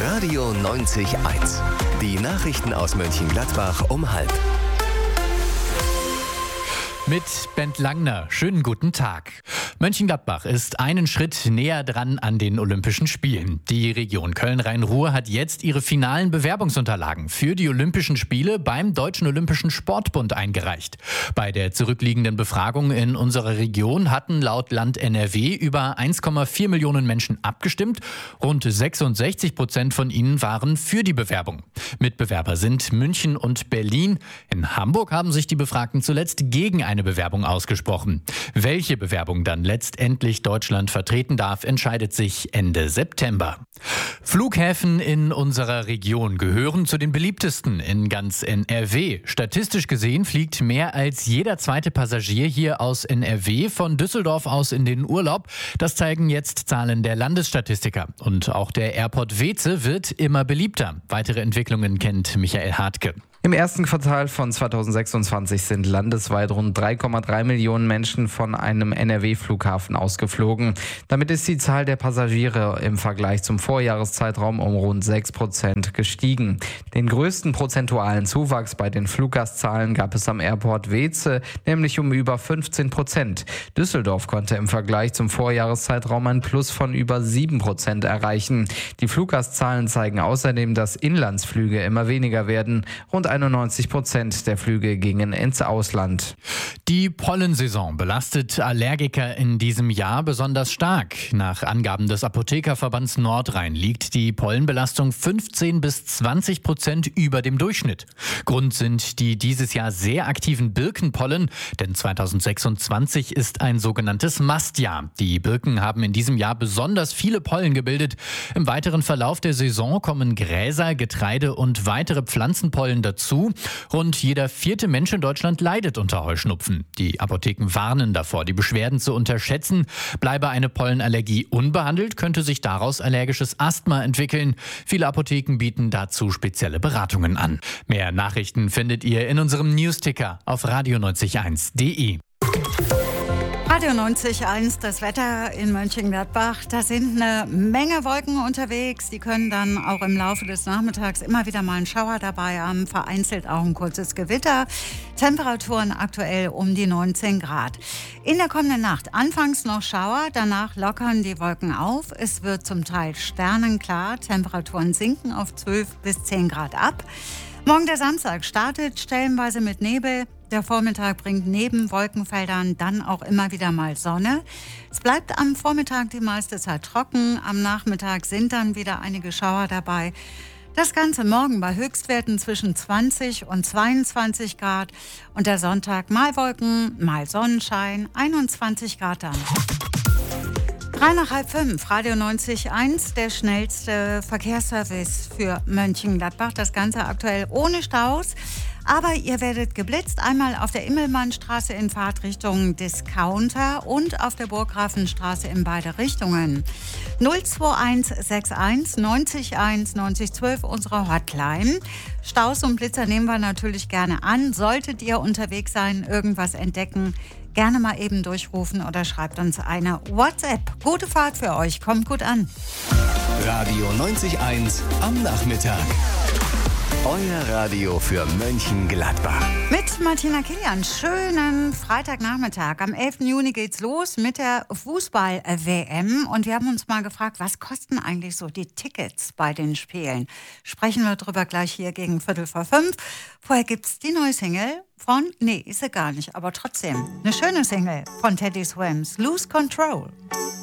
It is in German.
Radio 90.1. Die Nachrichten aus Mönchengladbach um 12:30. Mit Bent Langner. Schönen guten Tag. Mönchengladbach ist einen Schritt näher dran an den Olympischen Spielen. Die Region Köln-Rhein-Ruhr hat jetzt ihre finalen Bewerbungsunterlagen für die Olympischen Spiele beim Deutschen Olympischen Sportbund eingereicht. Bei der zurückliegenden Befragung in unserer Region hatten laut Land NRW über 1,4 Millionen Menschen abgestimmt. Rund 66% von ihnen waren für die Bewerbung. Mitbewerber sind München und Berlin. In Hamburg haben sich die Befragten zuletzt gegen eine Bewerbung ausgesprochen. Welche Bewerbung dann letztendlich Deutschland vertreten darf, entscheidet sich Ende September. Flughäfen in unserer Region gehören zu den beliebtesten in ganz NRW. Statistisch gesehen fliegt mehr als jeder zweite Passagier hier aus NRW von Düsseldorf aus in den Urlaub. Das zeigen jetzt Zahlen der Landesstatistiker. Und auch der Airport Weeze wird immer beliebter. Weitere Entwicklungen kennt Michael Hartke. Im ersten Quartal von 2026 sind landesweit rund 3,3 Millionen Menschen von einem NRW-Flughafen ausgeflogen. Damit ist die Zahl der Passagiere im Vergleich zum Vorjahreszeitraum um rund 6% gestiegen. Den größten prozentualen Zuwachs bei den Fluggastzahlen gab es am Airport Weeze, nämlich um über 15%. Düsseldorf konnte im Vergleich zum Vorjahreszeitraum ein Plus von über 7% erreichen. Die Fluggastzahlen zeigen außerdem, dass Inlandsflüge immer weniger werden. Rund 91% der Flüge gingen ins Ausland. Die Pollensaison belastet Allergiker in diesem Jahr besonders stark. Nach Angaben des Apothekerverbands Nordrhein liegt die Pollenbelastung 15-20% über dem Durchschnitt. Grund sind die dieses Jahr sehr aktiven Birkenpollen, denn 2026 ist ein sogenanntes Mastjahr. Die Birken haben in diesem Jahr besonders viele Pollen gebildet. Im weiteren Verlauf der Saison kommen Gräser, Getreide und weitere Pflanzenpollen dazu. Rund jeder 4. Mensch in Deutschland leidet unter Heuschnupfen. Die Apotheken warnen davor, die Beschwerden zu unterschätzen. Bleibe eine Pollenallergie unbehandelt, könnte sich daraus allergisches Asthma entwickeln. Viele Apotheken bieten dazu spezielle Beratungen an. Mehr Nachrichten findet ihr in unserem Newsticker auf radio901.de. Radio 90.1, das Wetter in Mönchengladbach. Da sind eine Menge Wolken unterwegs. Die können dann auch im Laufe des Nachmittags immer wieder mal einen Schauer dabei haben. Vereinzelt auch ein kurzes Gewitter. Temperaturen aktuell um die 19 Grad. In der kommenden Nacht anfangs noch Schauer, danach lockern die Wolken auf. Es wird zum Teil sternenklar. Temperaturen sinken auf 12 bis 10 Grad ab. Morgen der Samstag startet stellenweise mit Nebel. Der Vormittag bringt neben Wolkenfeldern dann auch immer wieder mal Sonne. Es bleibt am Vormittag die meiste Zeit trocken. Am Nachmittag sind dann wieder einige Schauer dabei. Das Ganze morgen bei Höchstwerten zwischen 20 und 22 Grad. Und der Sonntag mal Wolken, mal Sonnenschein, 21 Grad dann. 4:03, Radio 90.1, der schnellste Verkehrsservice für Mönchengladbach. Das Ganze aktuell ohne Staus. Aber ihr werdet geblitzt, einmal auf der Immelmannstraße in Fahrtrichtung Discounter und auf der Burggrafenstraße in beide Richtungen. 02161 901 9012, unsere Hotline. Staus und Blitzer nehmen wir natürlich gerne an. Solltet ihr unterwegs sein, irgendwas entdecken, gerne mal eben durchrufen oder schreibt uns eine WhatsApp. Gute Fahrt für euch, kommt gut an. Radio 90.1 am Nachmittag. Euer Radio für Mönchengladbach. Mit Martina Kilian, schönen Freitagnachmittag. Am 11. Juni geht's los mit der Fußball-WM. Und wir haben uns mal gefragt, was kosten eigentlich so die Tickets bei den Spielen? Sprechen wir drüber gleich hier gegen 4:45. Vorher gibt's die neue Single von, ist sie gar nicht, aber trotzdem, eine schöne Single von Teddy Swims, Lose Control.